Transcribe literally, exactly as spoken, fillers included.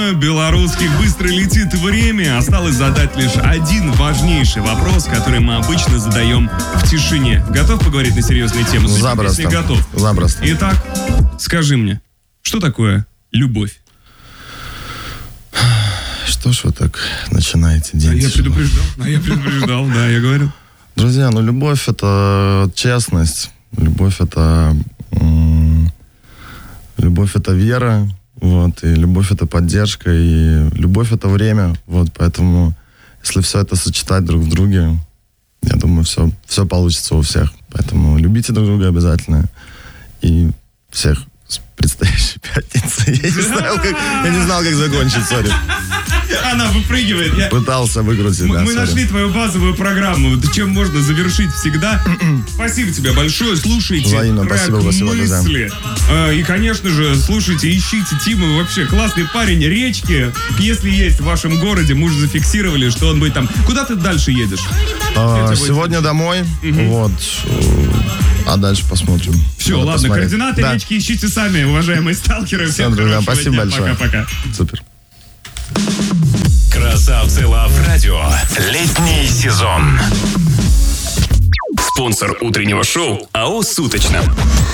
Белорусский быстро летит время. Осталось задать лишь один важнейший вопрос, который мы обычно задаем в тишине. Готов поговорить на серьезные темы? Запросто. Если готов. Запросто. Итак, скажи мне, что такое любовь? Что ж вы так начинаете день? А я предупреждал, а я предупреждал, да, я говорю. Друзья, ну любовь — это честность. Любовь — это... м- Любовь — это вера. Вот, и любовь — это поддержка, и любовь — это время. Вот, поэтому, если все это сочетать друг в друге, я думаю, все, все получится у всех. Поэтому любите друг друга обязательно. И всех с предстоящей пятницей. Я не знал, как, я не знал, как закончить, сори. Она выпрыгивает. Я... Пытался выкрутить, Мы, да, мы нашли твою базовую программу, чем можно завершить всегда. Спасибо тебе большое. Слушайте Взаимно, трек спасибо, спасибо, «Мысли». Э, И, конечно же, слушайте, ищите Тима. Вообще классный парень. Речки, если есть в вашем городе, мы уже зафиксировали, что он будет там. Куда ты дальше едешь? А, сегодня домой. Угу. Вот. А дальше посмотрим. Все, Надо ладно, посмотреть. координаты Да. речки ищите сами, уважаемые сталкеры. Всем, Всем друзья, хорошего спасибо дня. большое. Пока-пока. Супер. Красавцы Лав Радио. Летний сезон. Спонсор утреннего шоу АО «Суточно».